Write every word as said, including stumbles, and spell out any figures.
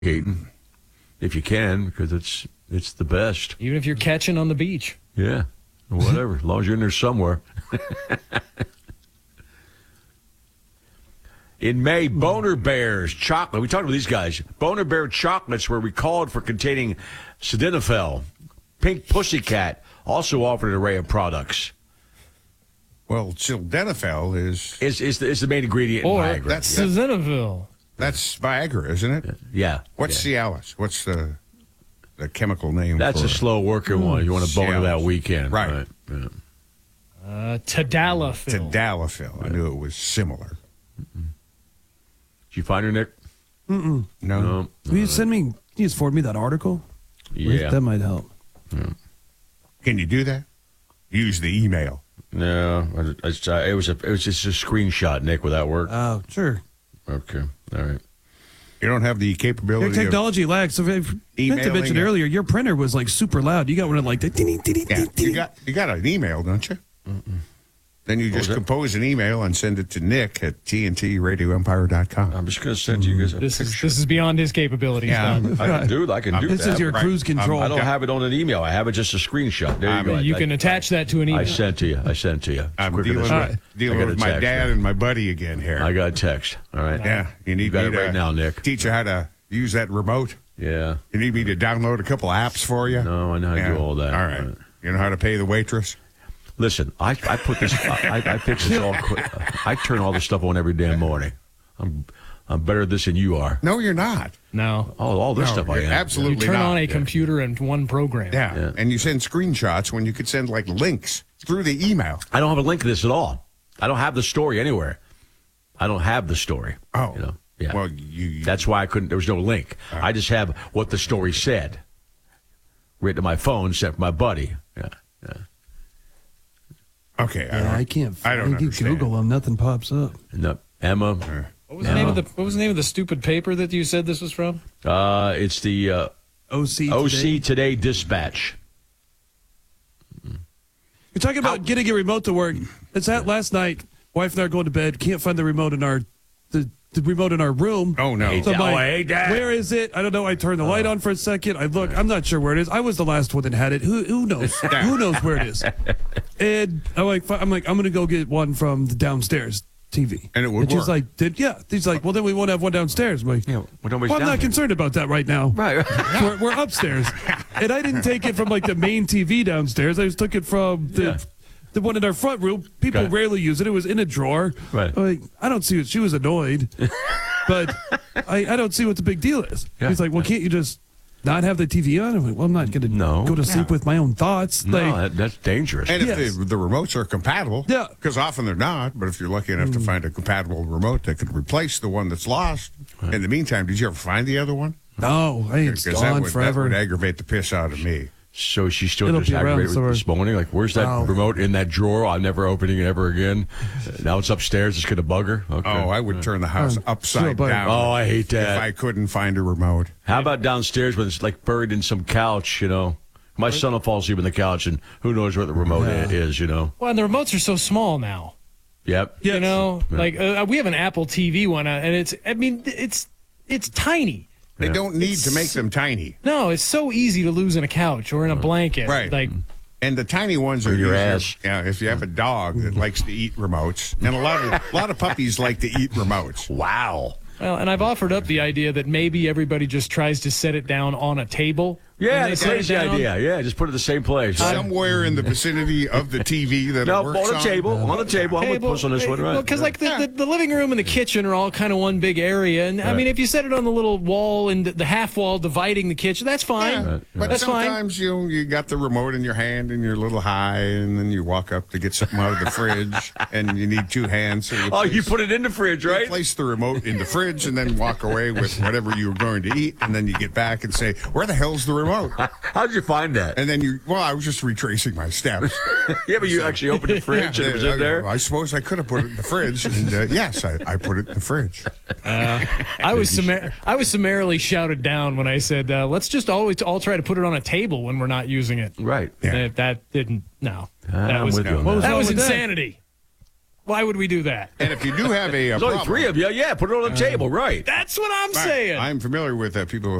tailgating if you can, because it's it's the best. Even if you're catching on the beach. Yeah, whatever. As long as you're in there somewhere. In May, Boner Bears chocolate. We talked about these guys. Boner Bear chocolates were recalled for containing sildenafil. Pink Pussycat also offered an array of products. Well, sildenafil is Is is the, is the main ingredient Or in Viagra. that's- yeah. Sildenafil. that's Viagra, isn't it? yeah. What's yeah. Cialis? What's the the chemical name? That's for a slow worker one. You want to boner Cialis. that weekend. Right. Yeah. Uh, Tadalafil. Tadalafil. I knew it was similar. Did you find her, Nick? Mm-mm. No. No. Will you send me, can you just forward me that article? Yeah. That might help. Can you do that? Use the email. No. I, I, I, it was a it was just a screenshot, Nick. Would that work? Oh, sure. Okay. All right. You don't have the Your capability technology lags. So I meant to Emailing mention it. earlier, your printer was like super loud. You got one of like the ding, ding, ding, of... Yeah, ding, you ding. got, you got an email, don't you? Mm-mm. Then you just was it? compose an email and send it to Nick at T N T radio empire dot com. I'm just going to send you guys a This is picture. this is beyond his capabilities. Yeah. Don. I can do. I can do This that. is your Right. cruise control. I don't have it on an email. I have it just a screenshot. There you I'm- go. You I, can attach that to an I email. sent to you. I sent to you. It's I'm quicker dealing, this with, way. dealing I got with a my text, dad man. and my buddy again here. I got a text. All right. yeah, you need You got me it to right now, Nick. teach you how to use that remote. Yeah. You need me to download a couple apps for you? No, I know how to Yeah. do all that. All right. You know how to pay the waitress? Listen, I, I put this. I, I fix this all. Quick. I turn all this stuff on every damn morning. I'm I'm better at this than you are. No, you're not. No. All all this No, stuff I you're am. You absolutely turn not. on a Yeah. computer in one program. Yeah. Yeah. And you send screenshots when you could send like links through the email. I don't have a link to this at all. I don't have the story anywhere. I don't have the story. Oh. You know. Yeah. Well, you. you That's why I couldn't. There was no link. I just have what the story said, written to my phone, sent from my buddy. Yeah. Yeah. okay. I, Yeah, don't, I can't I don't find you. understand. Google them. Nothing pops up. And the, Emma. What was the name of the What was the name of the stupid paper that you said this was from? Uh, it's the uh, O C. O today. C Today Dispatch. You're talking about getting a remote to work. It's that last night. Wife and I are going to bed. Can't find the remote in our the, the remote in our room. Oh, no. Hey, So I'm Oh, like, I hate that. where is it? I don't know. I turned the light on for a second. I look. I'm not sure where it is. I was the last one that had it. Who who knows? Who knows where it is? And I'm like, fi- I'm like, I'm gonna go get one from the downstairs T V. And it would she's work. like, did yeah? He's like, well, then we won't have one downstairs. I'm like, Yeah, well, nobody's well, I'm down not here. concerned about that right now. Right. We're, we're upstairs, and I didn't take it from like the main T V downstairs. I just took it from the. Yeah. The one in our front room, people Got it. rarely use it. It was in a drawer. Right. I'm like, I don't see it. She was annoyed, but I, I don't see what the big deal is. Yeah. He's like, well, can't you just not have the T V on? I'm like, well, I'm not going to No. go to sleep Yeah. with my own thoughts. No, Like, that, that's dangerous. And if Yes. the, the remotes are compatible, Yeah. because often they're not, but if you're lucky enough to find a compatible remote that could replace the one that's lost, in the meantime, did you ever find the other one? no, hey, it's 'Cause that gone would, that forever. would aggravate the piss out of me. So she's still It'll just be around aggravated somewhere. this morning. Like, where's that Oh. remote in that drawer? I'm never opening it ever again. Now it's upstairs. It's going to bug her. Okay. Oh, I would turn the house Oh, upside sure, but- down. Oh, I hate If that. I couldn't find a remote. How about downstairs when it's like buried in some couch? You know, my son will fall asleep on the couch, and who knows where the remote Yeah. i- is? You know. Well, and the remotes are so small now. Yep. Yes. You know, Yeah. like uh, we have an Apple T V one, uh, and it's. I mean, it's it's tiny. They Yeah. don't need to make them tiny. No, it's so easy to lose in a couch or in a blanket. Right. Like, And the tiny ones are Or your easier- ass. Yeah, if you have a dog that likes to eat remotes, and a lot of a lot of puppies like to eat remotes. Wow. well, and I've offered up the idea that maybe everybody just tries to set it down on a table. Yeah, when they it's a set it crazy down. idea. Yeah, just put it in the same place. Somewhere in the vicinity of the T V that No, it works on the table. On the table. I'm with Table- Puss on this one, right? Because like the, the, the living room and the kitchen are all kind of one big area, and I Right. mean, if you set it on the little wall and the, the half wall dividing the kitchen, that's fine. Yeah, but That's fine. sometimes you you got the remote in your hand and you're a little high, and then you walk up to get something out of the fridge, and you need two hands. So you Oh, you place- put it in the fridge, you right? place the remote in the fridge, and then walk away with whatever you were going to eat, and then you get back and say, "Where the hell's the remote?" How'd you find that? And then you, well, I was just retracing my steps. Yeah, but you actually opened the fridge and it was I, in there. I suppose I could have put it in the fridge, and uh, yes, I, I put it in the fridge. I was summar- I was summarily shouted down when I said, uh, "Let's just always all try to put it on a table when we're not using it." Right. Yeah. That, that didn't. No, Ah, that I'm was with you on What was that wrong was with that? insanity. Why would we do that? And if you do have a, a There's only problem, three of you. Yeah, put it on the table, right? That's what I'm Right. saying. I'm familiar with uh, people who